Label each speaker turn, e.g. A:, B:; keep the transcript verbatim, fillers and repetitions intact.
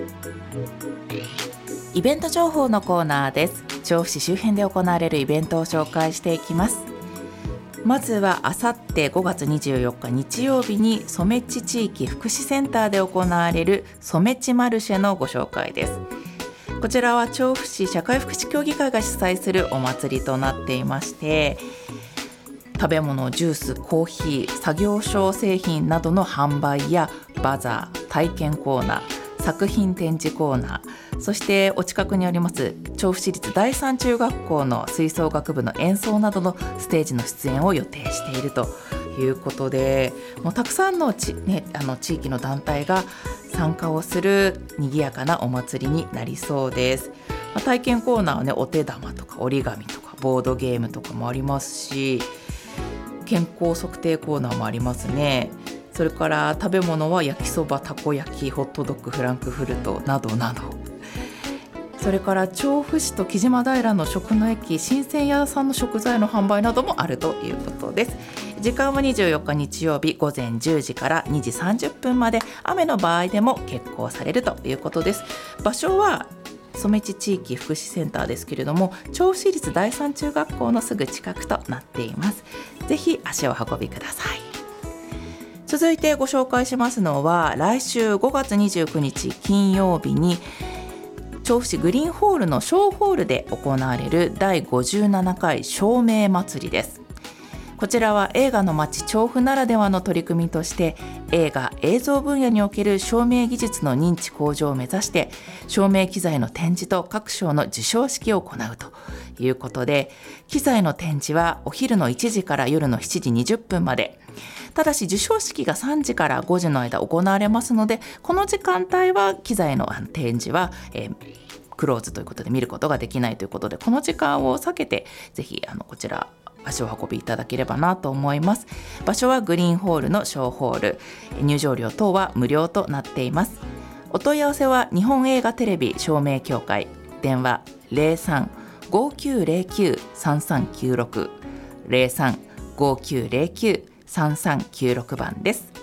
A: イベント情報のコーナーです。調布市周辺で行われるイベントを紹介していきます。まずはあさってごがつにじゅうよっか日曜日に染地地域福祉センターで行われる染地マルシェのご紹介です。こちらは調布市社会福祉協議会が主催するお祭りとなっていまして、食べ物、ジュース、コーヒー、作業所製品などの販売やバザー、体験コーナー、作品展示コーナー、そしてお近くにあります調布市立第三中学校の吹奏楽部の演奏などのステージの出演を予定しているということで、もうたくさんのち、ね、あの地域の団体が参加をする賑やかなお祭りになりそうです。まあ、体験コーナーはね、お手玉とか折り紙とかボードゲームとかもありますし、健康測定コーナーもありますね。それから食べ物は焼きそば、たこ焼き、ホットドッグ、フランクフルトなどなど、それから調布市と木島平の食の駅、新鮮屋さんの食材の販売などもあるということです。時間はにじゅうよっか日曜日ごぜんじゅうじからにじさんじゅっぷんまで、雨の場合でも決行されるということです。場所は染地地域福祉センターですけれども、調布市立第三中学校のすぐ近くとなっています。ぜひ足を運びください。続いてご紹介しますのは、来週ごがつにじゅうくにち金曜日に調布市グリーンホールの小ホールで行われるだいごじゅうななかい照明祭りです。こちらは映画の街調布ならではの取り組みとして、映画映像分野における照明技術の認知向上を目指して、照明機材の展示と各賞の授賞式を行うということで、機材の展示はお昼のいちじから夜のしちじにじゅっぷんまで、ただし授賞式がさんじからごじの間行われますので、この時間帯は機材の展示は、えー、クローズということで見ることができないということで、この時間を避けてぜひあのこちら足を運びいただければなと思います。場所はグリーンホールの小ホール、入場料等は無料となっています。お問い合わせは日本映画テレビ照明協会、電話 ゼロさん ごきゅうゼロきゅう さんさんきゅうろく ゼロさん ごきゅうゼロきゅう さんさんきゅうろく 番です。